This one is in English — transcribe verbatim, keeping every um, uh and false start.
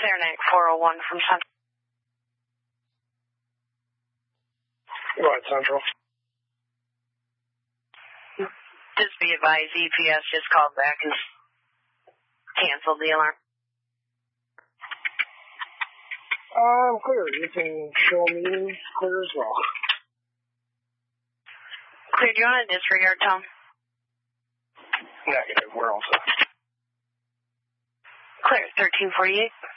Saranac four oh one from Central. Go ahead, Central. Just be advised, E P S just called back and canceled the alarm. I'm clear. You can show me clear as well. Clear, do you want to disregard, Tom? Negative. We're all set. Clear, thirteen forty-eight.